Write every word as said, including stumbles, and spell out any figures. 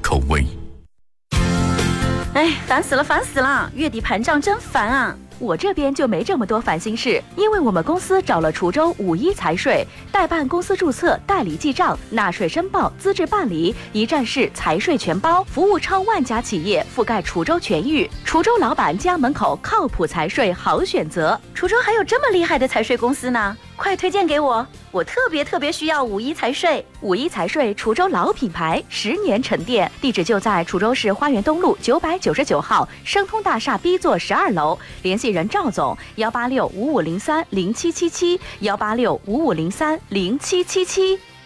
口味。 哎，烦死了，烦死了！月底盘账真烦啊！我这边就没这么多烦心事，因为我们公司找了滁州五一财税，代办公司注册、代理记账、纳税申报、资质办理，一站式财税全包，服务超万家企业，覆盖滁州全域。滁州老板家门口靠谱财税好选择。滁州还有这么厉害的财税公司呢？快推荐给我！我特别特别需要五一财税。五一财税滁州老品牌，十年沉淀，地址就在滁州市花园东路九百九十九号生通大厦 B 座十二楼。联系人赵总：幺八六五五零三零七七七，幺八六五五零三零七七七。